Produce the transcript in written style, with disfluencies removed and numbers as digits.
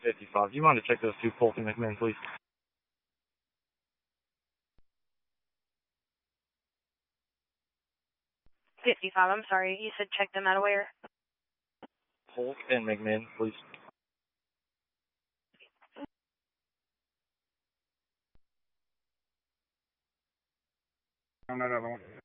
55. Do you mind to check those two Polk and McMinn, please? 55, I'm sorry. You said check them out of where? Polk and McMinn, please. On that other one.